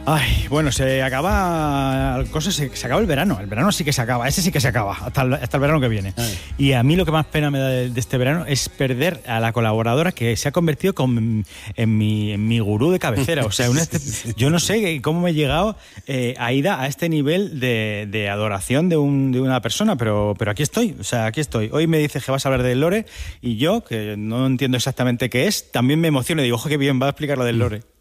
Ay, bueno, se acaba se acaba el verano. El verano sí que se acaba, ese sí que se acaba, hasta el verano que viene. Ay. Y a mí lo que más pena me da de este verano es perder a la colaboradora que se ha convertido en mi gurú de cabecera. O sea, yo no sé cómo me he llegado, Aida, a este nivel de adoración de una persona, pero aquí estoy, o sea, aquí estoy. Hoy me dices que vas a hablar del lore y yo, que no entiendo exactamente qué es, también me emociono y digo, ojo, qué bien, va a explicar lo del lore.